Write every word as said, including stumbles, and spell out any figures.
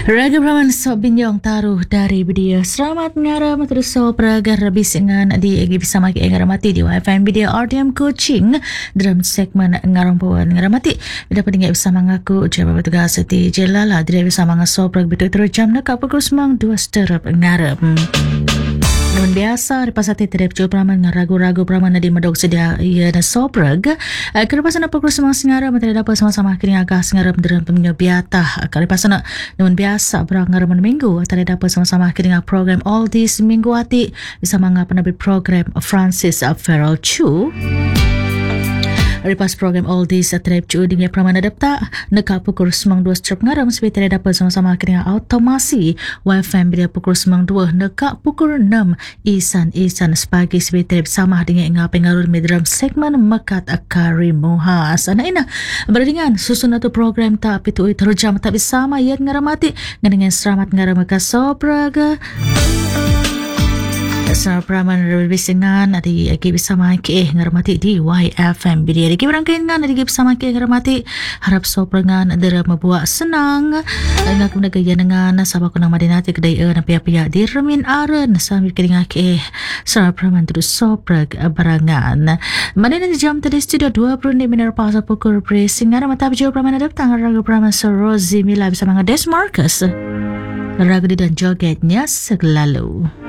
Raga Brahman Sob Binyong taruh dari video. Selamat ngaram terus so praga rabis dengan di egi bersama ki ngaramati di Wi-Fi video R D M coaching dalam segmen ngarang pawan ngaramati. Bila pendengar bersama ngaku ujar bertugas di Jelala dia bersama ngaso prag betul terus jam nak pukul semang dua seterap ngaram. Namun biasa di pasal terhadap jual peraman dengan ragu-ragu peraman di medok sedia ia dan soprag. Kerepasan apa kurus semang sengara materi dapat sama-sama akhirnya agak sengara dalam pengingat biata. Kerepasan namun biasa berang ngaram minggu materi dapat sama-sama akhirnya program All This minggu hati bersama ngapa nabi program Francis Farrell Chu. Ripas program All This terhadap cu dengan peraman adapta neka pukul semang dua strip ngaram sebetul dapat sama-sama akhirnya automasi Wi-Fi bila pukul semang dua neka pukul enam isan-isan sepagi sebetul sama dengan ngapa ngarul dalam segmen Mekat Akari Muhas. Anak ina berdingan susun atau program tak pitu terjam tak bersama ia ngaramati dengan selamat ngaram ke sopraga. Sa praman rebisingan adi agi bersama ke ngaramati di Y F M Bidia agi berangkain ngan adi bersama ke ngaramati harap soprangan dera membuat senang ngak kuna gaya dengan sabak kuna madinati kedai e na pia-pia di remin aren sambil keringa ke sa praman terus soprag barangan madina di jam tadi studio dua puluh minit pasa pukul presingan mata biju praman adap tangan raga praman Rosie Mila bersama Des Marcus raga dan jogetnya selalu.